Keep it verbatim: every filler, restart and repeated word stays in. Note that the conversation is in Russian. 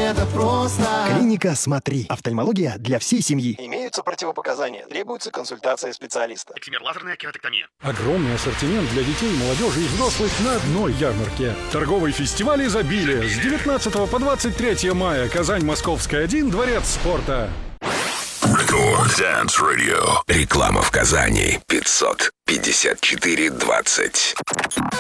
это просто. Клиника «Смотри». Офтальмология для всей семьи. Имеются противопоказания. Требуется консультация специалиста. Экземер, лазерная кератектомия. Огромный ассортимент для детей, молодежи и взрослых на одной ярмарке. Торговый фестиваль изобилия с девятнадцатого по двадцать третье мая. Казань, Московская, один, Дворец спорта. Рекорд Dance Radio. Реклама в Казани. пятьсот пятьдесят четыре двадцать.